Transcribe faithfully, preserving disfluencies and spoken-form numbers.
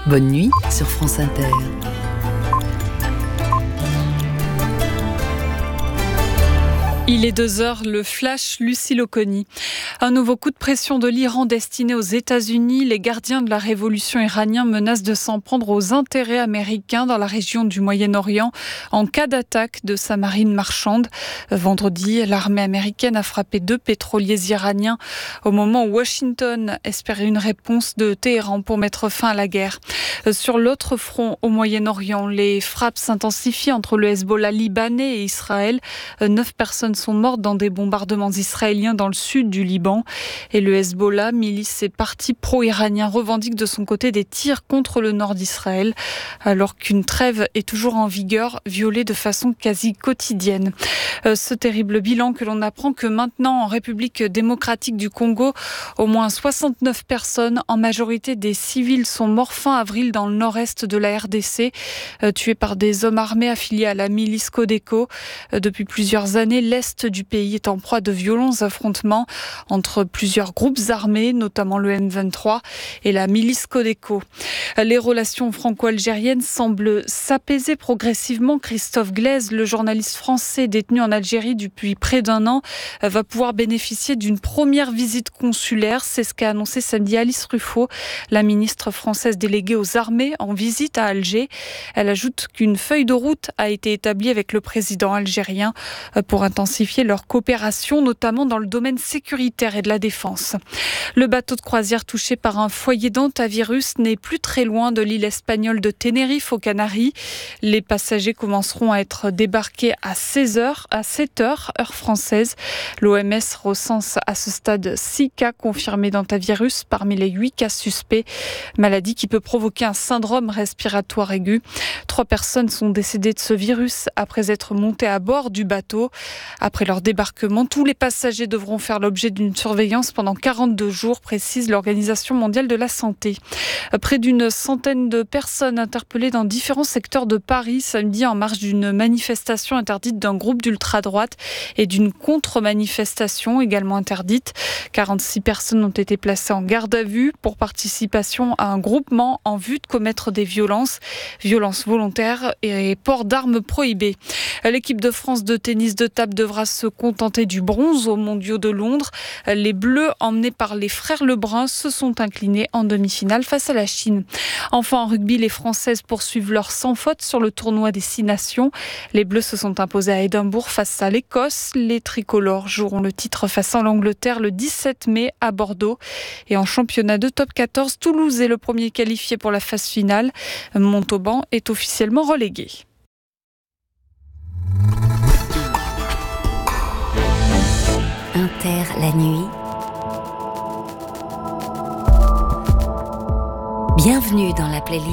Bonne nuit sur France Inter. Il est deux heures, le flash Lucille Oconi. Un nouveau coup de pression de l'Iran destiné aux États-Unis. Les gardiens de la révolution iranienne menacent de s'en prendre aux intérêts américains dans la région du Moyen-Orient en cas d'attaque de sa marine marchande. Vendredi, l'armée américaine a frappé deux pétroliers iraniens au moment où Washington espérait une réponse de Téhéran pour mettre fin à la guerre. Sur l'autre front au Moyen-Orient, les frappes s'intensifient entre le Hezbollah libanais et Israël. Neuf personnes sont mortes dans des bombardements israéliens dans le sud du Liban. Et le Hezbollah, milice et parti pro-iranien, revendique de son côté des tirs contre le nord d'Israël, alors qu'une trêve est toujours en vigueur, violée de façon quasi quotidienne. Euh, ce terrible bilan que l'on apprend que maintenant en République démocratique du Congo, au moins soixante-neuf personnes, en majorité des civils, sont morts fin avril dans le nord-est de la R D C, euh, tués par des hommes armés affiliés à la milice Codeco. Euh, depuis plusieurs années, l'est du pays est en proie de violents affrontements entre plusieurs groupes armés, notamment le M vingt-trois et la milice Codeco. Les relations franco-algériennes semblent s'apaiser progressivement. Christophe Glaise, le journaliste français détenu en Algérie depuis près d'un an, va pouvoir bénéficier d'une première visite consulaire. C'est ce qu'a annoncé samedi Alice Ruffo, la ministre française déléguée aux armées, en visite à Alger. Elle ajoute qu'une feuille de route a été établie avec le président algérien pour intensifier leur coopération, notamment dans le domaine sécuritaire et de la défense. Le bateau de croisière touché par un foyer d'hantavirus n'est plus très loin de l'île espagnole de Tenerife aux Canaries. Les passagers commenceront à être débarqués à seize heures, à sept heures, heure française. L'O M S recense à ce stade six cas confirmés d'hantavirus parmi les huit cas suspects, maladie qui peut provoquer un syndrome respiratoire aigu. Trois personnes sont décédées de ce virus après être montées à bord du bateau. Après leur débarquement, tous les passagers devront faire l'objet d'une surveillance pendant quarante-deux jours, précise l'Organisation mondiale de la santé. Près d'une centaine de personnes interpellées dans différents secteurs de Paris samedi en marge d'une manifestation interdite d'un groupe d'ultra-droite et d'une contre-manifestation également interdite. quarante-six personnes ont été placées en garde à vue pour participation à un groupement en vue de commettre des violences, violences volontaires et port d'armes prohibées. L'équipe de France de tennis de table devra se contenter du bronze aux Mondiaux de Londres. Les Bleus, emmenés par les frères Lebrun, se sont inclinés en demi-finale face à la Chine. Enfin, en rugby, les Françaises poursuivent leur sans faute sur le tournoi des Six Nations. Les Bleus se sont imposés à Édimbourg face à l'Écosse. Les tricolores joueront le titre face à l'Angleterre le dix-sept mai à Bordeaux. Et en championnat de top quatorze, Toulouse est le premier qualifié pour la phase finale. Montauban est officiellement relégué. Inter la nuit. Bienvenue dans la playlist